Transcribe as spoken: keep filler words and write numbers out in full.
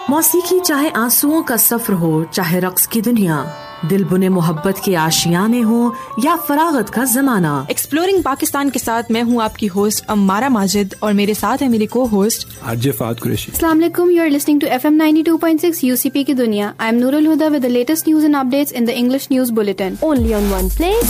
मौसीकी चाहे आंसुओं का सफर हो, चाहे रक्स की दुनिया, दिल बुने मोहब्बत के आशियाने हो या फरागत का जमाना। एक्सप्लोरिंग पाकिस्तान के साथ मैं हूँ आपकी होस्ट अम्मारा माजिद और मेरे साथ है मेरी को होस्ट आरजे फात कुरैशी। अस्सलाम वालेकुम, you are listening to FM ninety two point six UCP की दुनिया। I am Nurul Huda with the latest news and updates in the English news bulletin, only on one place.